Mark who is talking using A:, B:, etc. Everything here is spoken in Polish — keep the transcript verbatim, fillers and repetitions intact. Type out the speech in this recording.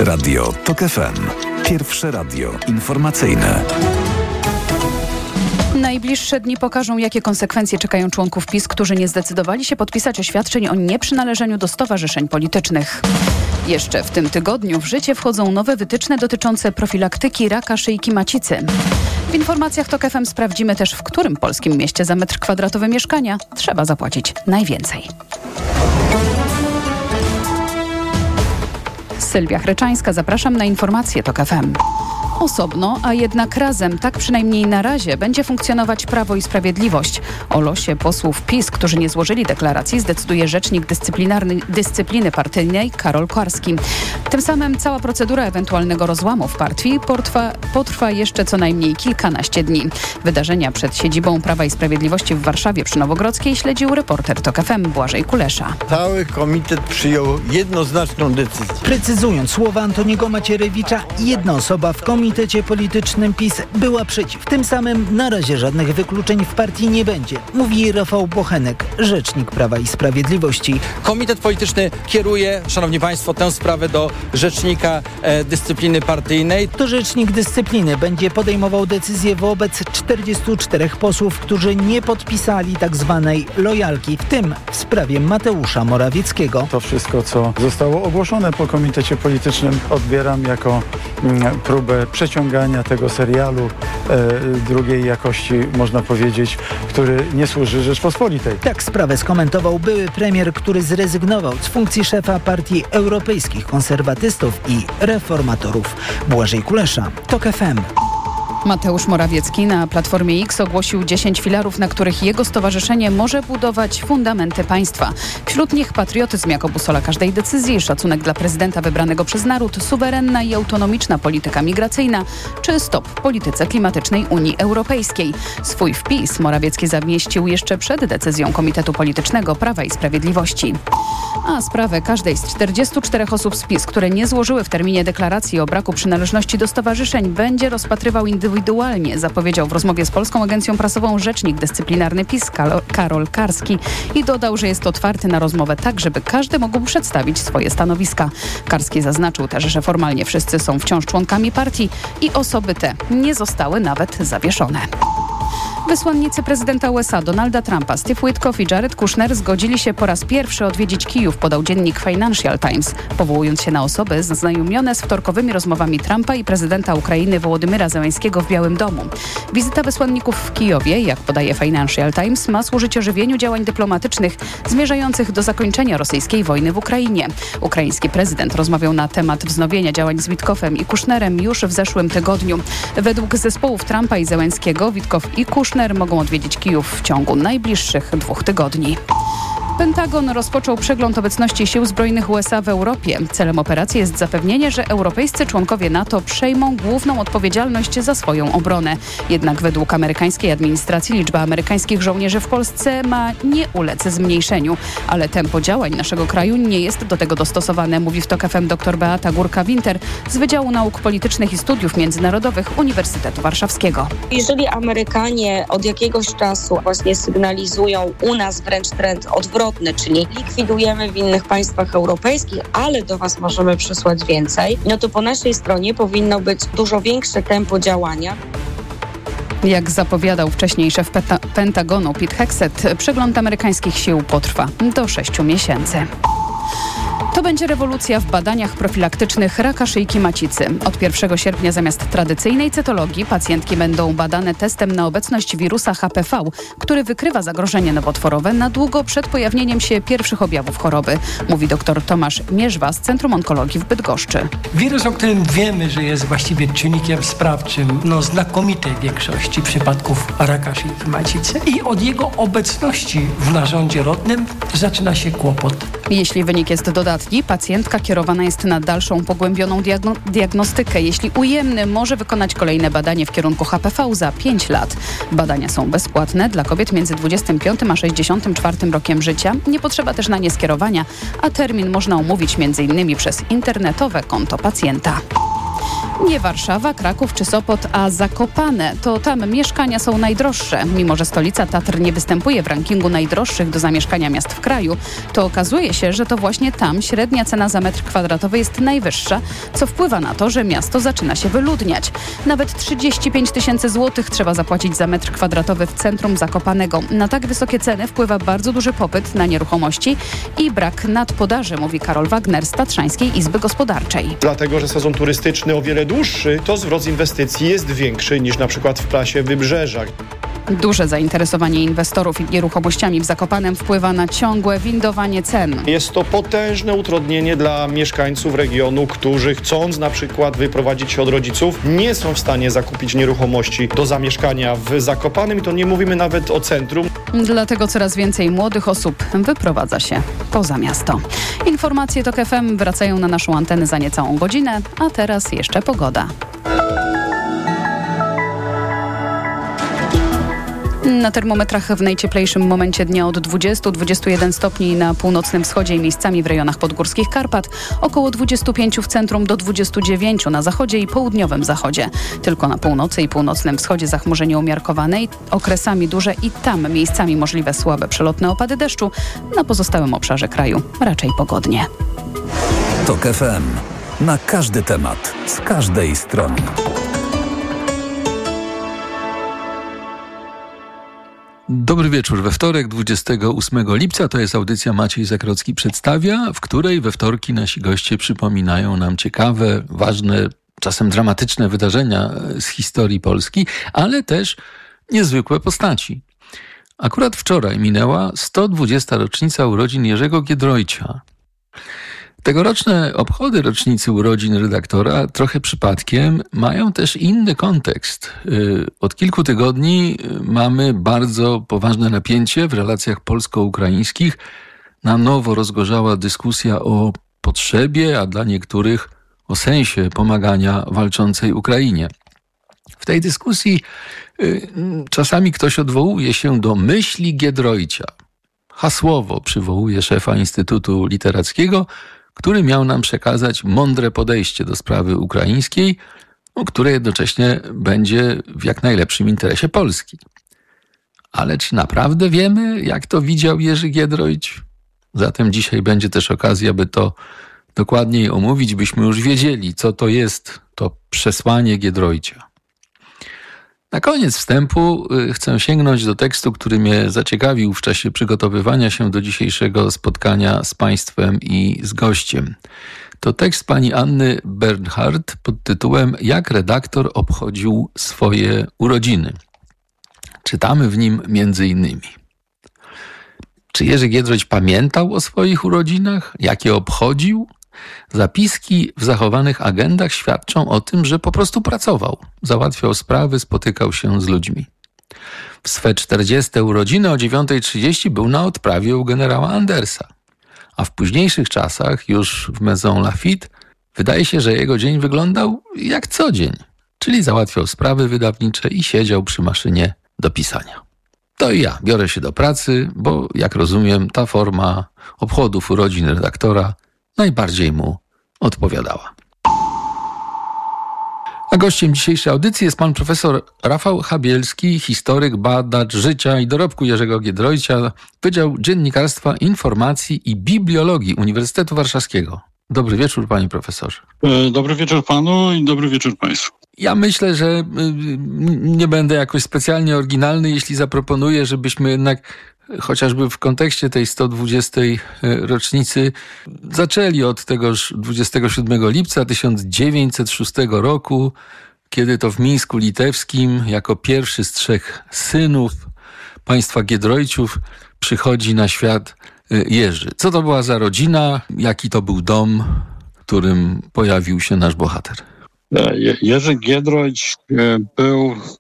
A: Radio TOK F M. Pierwsze radio informacyjne.
B: Najbliższe dni pokażą, jakie konsekwencje czekają członków PiS, którzy nie zdecydowali się podpisać oświadczeń o nieprzynależeniu do stowarzyszeń politycznych. Jeszcze w tym tygodniu w życie wchodzą nowe wytyczne dotyczące profilaktyki raka szyjki macicy. W informacjach TOK F M sprawdzimy też, w którym polskim mieście za metr kwadratowy mieszkania trzeba zapłacić najwięcej. Sylwia Chryczańska, zapraszam na informacje TOK F M. Osobno, a jednak razem, tak przynajmniej na razie, będzie funkcjonować Prawo i Sprawiedliwość. O losie posłów PiS, którzy nie złożyli deklaracji, zdecyduje rzecznik dyscyplinarny, dyscypliny partyjnej Karol Karski. Tym samym cała procedura ewentualnego rozłamu w partii potrwa, potrwa jeszcze co najmniej kilkanaście dni. Wydarzenia przed siedzibą Prawa i Sprawiedliwości w Warszawie przy Nowogrodzkiej śledził reporter TOK F M Błażej Kulesza.
C: Cały komitet przyjął jednoznaczną decyzję.
D: Precyzując słowa Antoniego Macierewicza, jedna osoba w komitecie politycznym PiS była przeciw. Tym samym na razie żadnych wykluczeń w partii nie będzie, mówi Rafał Bochenek, rzecznik Prawa i Sprawiedliwości.
E: Komitet polityczny kieruje, szanowni państwo, tę sprawę do rzecznika e, dyscypliny partyjnej.
D: To rzecznik dyscypliny będzie podejmował decyzje wobec czterdziestu czterech posłów, którzy nie podpisali tak zwanej lojalki, w tym w sprawie Mateusza Morawieckiego.
F: To wszystko, co zostało ogłoszone po komitecie politycznym, odbieram jako mm, próbę przeciągania tego serialu e, drugiej jakości, można powiedzieć, który nie służy Rzeczpospolitej.
D: Tak sprawę skomentował były premier, który zrezygnował z funkcji szefa Partii Europejskich Konserwatystów i Reformatorów. Błażej Kulesza, TOK F M.
B: Mateusz Morawiecki na Platformie X ogłosił dziesięć filarów, na których jego stowarzyszenie może budować fundamenty państwa. Wśród nich patriotyzm jako busola każdej decyzji, szacunek dla prezydenta wybranego przez naród, suwerenna i autonomiczna polityka migracyjna czy stop polityce klimatycznej Unii Europejskiej. Swój wpis Morawiecki zamieścił jeszcze przed decyzją Komitetu Politycznego Prawa i Sprawiedliwości. A sprawę każdej z czterdziestu czterech osób z PiS, które nie złożyły w terminie deklaracji o braku przynależności do stowarzyszeń, będzie rozpatrywał indywidualnie, zapowiedział w rozmowie z Polską Agencją Prasową rzecznik dyscyplinarny PiS Karol Karski i dodał, że jest otwarty na rozmowę tak, żeby każdy mógł przedstawić swoje stanowiska. Karski zaznaczył też, że formalnie wszyscy są wciąż członkami partii i osoby te nie zostały nawet zawieszone. Wysłannicy prezydenta U S A Donalda Trumpa, Steve Witkoff i Jared Kushner zgodzili się po raz pierwszy odwiedzić Kijów, podał dziennik Financial Times, powołując się na osoby zaznajomione z wtorkowymi rozmowami Trumpa i prezydenta Ukrainy Wołodymyra Zełenskiego w Białym Domu. Wizyta wysłanników w Kijowie, jak podaje Financial Times, ma służyć ożywieniu działań dyplomatycznych zmierzających do zakończenia rosyjskiej wojny w Ukrainie. Ukraiński prezydent rozmawiał na temat wznowienia działań z Witkoffem i Kushnerem już w zeszłym tygodniu. Według zespołów Trumpa i Zełenskiego Witkoff i Kushner mogą odwiedzić Kijów w ciągu najbliższych dwóch tygodni. Pentagon rozpoczął przegląd obecności sił zbrojnych U S A w Europie. Celem operacji jest zapewnienie, że europejscy członkowie NATO przejmą główną odpowiedzialność za swoją obronę. Jednak według amerykańskiej administracji liczba amerykańskich żołnierzy w Polsce ma nie ulec zmniejszeniu, ale tempo działań naszego kraju nie jest do tego dostosowane, mówi w TOK F M dr Beata Górka-Winter z Wydziału Nauk Politycznych i Studiów Międzynarodowych Uniwersytetu Warszawskiego.
G: Jeżeli Amerykanie od jakiegoś czasu właśnie sygnalizują u nas wręcz trend odwrotny, czyli likwidujemy w innych państwach europejskich, ale do was możemy przysłać więcej, no to po naszej stronie powinno być dużo większe tempo działania.
B: Jak zapowiadał wcześniej szef Peta- Pentagonu Pete Hegseth, przegląd amerykańskich sił potrwa do sześciu miesięcy. To będzie rewolucja w badaniach profilaktycznych raka szyjki macicy. Od pierwszego sierpnia zamiast tradycyjnej cytologii pacjentki będą badane testem na obecność wirusa H P V, który wykrywa zagrożenie nowotworowe na długo przed pojawieniem się pierwszych objawów choroby, mówi dr Tomasz Mierzwa z Centrum Onkologii w Bydgoszczy.
H: Wirus, o którym wiemy, że jest właściwie czynnikiem sprawczym no, znakomitej większości przypadków raka szyjki macicy i od jego obecności w narządzie rodnym zaczyna się kłopot.
B: Jeśli wynik jest dodatni, pacjentka kierowana jest na dalszą pogłębioną diagno- diagnostykę. Jeśli ujemny, może wykonać kolejne badanie w kierunku H P V za pięć lat. Badania są bezpłatne dla kobiet między dwudziestym piątym a sześćdziesiątym czwartym rokiem życia. Nie potrzeba też na nie skierowania, a termin można umówić między innymi przez internetowe konto pacjenta. Nie Warszawa, Kraków czy Sopot, a Zakopane. To tam mieszkania są najdroższe. Mimo że stolica Tatr nie występuje w rankingu najdroższych do zamieszkania miast w kraju, to okazuje się, że to właśnie tam średnia cena za metr kwadratowy jest najwyższa, co wpływa na to, że miasto zaczyna się wyludniać. Nawet trzydzieści pięć tysięcy złotych trzeba zapłacić za metr kwadratowy w centrum Zakopanego. Na tak wysokie ceny wpływa bardzo duży popyt na nieruchomości i brak nadpodaży, mówi Karol Wagner z Tatrzańskiej Izby Gospodarczej.
I: Dlatego, że sezon turystyczny o wiele dłuższy, to zwrot z inwestycji jest większy niż na przykład w prasie Wybrzeża.
B: Duże zainteresowanie inwestorów nieruchomościami w Zakopanem wpływa na ciągłe windowanie cen.
I: Jest to potężne utrudnienie dla mieszkańców regionu, którzy chcąc na przykład wyprowadzić się od rodziców, nie są w stanie zakupić nieruchomości do zamieszkania w Zakopanem i to nie mówimy nawet o centrum.
B: Dlatego coraz więcej młodych osób wyprowadza się poza miasto. Informacje TOK F M wracają na naszą antenę za niecałą godzinę, a teraz jeszcze pogoda. Na termometrach w najcieplejszym momencie dnia od dwudziestu do dwudziestu jeden stopni na północnym wschodzie i miejscami w rejonach podgórskich Karpat, około dwudziestu pięciu w centrum do dwudziestu dziewięciu na zachodzie i południowym zachodzie. Tylko na północy i północnym wschodzie zachmurzenie umiarkowane i okresami duże i tam miejscami możliwe słabe przelotne opady deszczu. Na pozostałym obszarze kraju raczej pogodnie.
A: TOK F M. Na każdy temat, z każdej strony.
J: Dobry wieczór. We wtorek, dwudziestego ósmego lipca, to jest audycja Maciej Zakrocki przedstawia, w której we wtorki nasi goście przypominają nam ciekawe, ważne, czasem dramatyczne wydarzenia z historii Polski, ale też niezwykłe postaci. Akurat wczoraj minęła sto dwudziesta rocznica urodzin Jerzego Giedroycia. Tegoroczne obchody rocznicy urodzin redaktora, trochę przypadkiem, mają też inny kontekst. Od kilku tygodni mamy bardzo poważne napięcie w relacjach polsko-ukraińskich. Na nowo rozgorzała dyskusja o potrzebie, a dla niektórych o sensie pomagania walczącej Ukrainie. W tej dyskusji czasami ktoś odwołuje się do myśli Giedroycia. Hasłowo przywołuje szefa Instytutu Literackiego, który miał nam przekazać mądre podejście do sprawy ukraińskiej, które jednocześnie będzie w jak najlepszym interesie Polski. Ale czy naprawdę wiemy, jak to widział Jerzy Giedroyć? Zatem dzisiaj będzie też okazja, by to dokładniej omówić, byśmy już wiedzieli, co to jest to przesłanie Giedroycia. Na koniec wstępu chcę sięgnąć do tekstu, który mnie zaciekawił w czasie przygotowywania się do dzisiejszego spotkania z Państwem i z gościem. To tekst pani Anny Bernhardt pod tytułem „Jak redaktor obchodził swoje urodziny”. Czytamy w nim między innymi: czy Jerzy Giedroyć pamiętał o swoich urodzinach? Jak je obchodził? Zapiski w zachowanych agendach świadczą o tym, że po prostu pracował, załatwiał sprawy, spotykał się z ludźmi. W swe czterdzieste urodziny o dziewiąta trzydzieści był na odprawie u generała Andersa, a w późniejszych czasach, już w Maison Lafitte, wydaje się, że jego dzień wyglądał jak co dzień, czyli załatwiał sprawy wydawnicze i siedział przy maszynie do pisania. To i ja biorę się do pracy, bo jak rozumiem, ta forma obchodów urodzin redaktora najbardziej mu odpowiadała. A gościem dzisiejszej audycji jest pan profesor Rafał Chabielski, historyk, badacz życia i dorobku Jerzego Giedroycia, Wydział Dziennikarstwa, Informacji i Bibliologii Uniwersytetu Warszawskiego. Dobry wieczór, panie profesorze.
K: Dobry wieczór panu i dobry wieczór państwu.
J: Ja myślę, że nie będę jakoś specjalnie oryginalny, jeśli zaproponuję, żebyśmy jednak chociażby w kontekście tej sto dwudziestej rocznicy zaczęli od tegoż dwudziestego siódmego lipca tysiąc dziewięćset szóstego roku, kiedy to w Mińsku Litewskim jako pierwszy z trzech synów państwa Giedroyciów przychodzi na świat Jerzy. Co to była za rodzina? Jaki to był dom, w którym pojawił się nasz bohater?
K: Jerzy Giedroyć był